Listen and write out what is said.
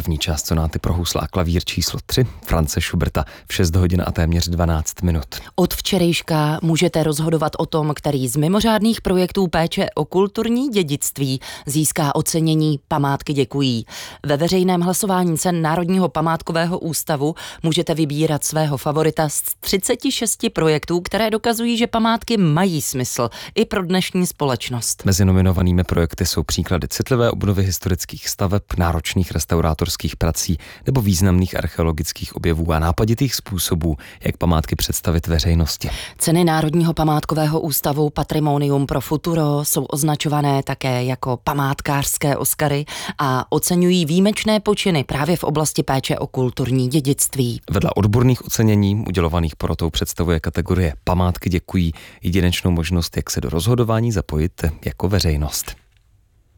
První část sonáty pro housle a klavír číslo 3 Franze Schuberta v 6 hodin a téměř 12 minut. Od včerejška můžete rozhodovat o tom, který z mimořádných projektů péče o kulturní dědictví získá ocenění Památky děkují. Ve veřejném hlasování cen Národního památkového ústavu můžete vybírat svého favorita z 36 projektů, které dokazují, že památky mají smysl i pro dnešní společnost. Mezi nominovanými projekty jsou příklady citlivé obnovy historických staveb, náročných restaurátorských prací nebo významných archeologických objevů a nápaditých způsobů, jak památky představit veřejnosti. Ceny Národního památkového ústavu Patrimonium pro futuro jsou označované také jako památkářské Oscary a oceňují výjimečné počiny právě v oblasti péče o kulturní dědictví. Vedle odborných ocenění udělovaných porotou představuje kategorie Památky děkují jedinečnou možnost, jak se do rozhodování zapojit jako veřejnost.